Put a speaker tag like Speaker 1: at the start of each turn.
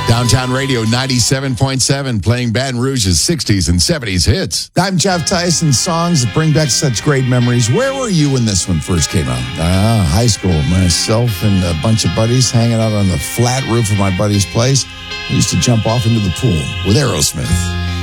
Speaker 1: Downtown Radio 97.7, playing Baton Rouge's 60s and 70s hits.
Speaker 2: I'm Jeff Tyson. Songs that bring back such great memories. Where were you when this one first came out? High school. Myself and a bunch of buddies hanging out on the flat roof of my buddy's place. We used to jump off into the pool with Aerosmith.